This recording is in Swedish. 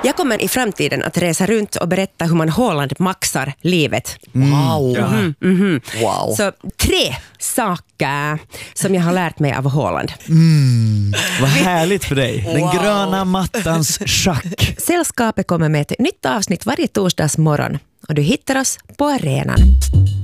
Jag kommer i framtiden att resa runt och berätta hur man Haaland maxar livet. Wow. Wow. Så 3 saker som jag har lärt mig av Haaland. Vad härligt för dig. Den gröna mattans schack. Sällskapet kommer med ett nytt avsnitt varje torsdagsmorgon och du hittar oss på arenan.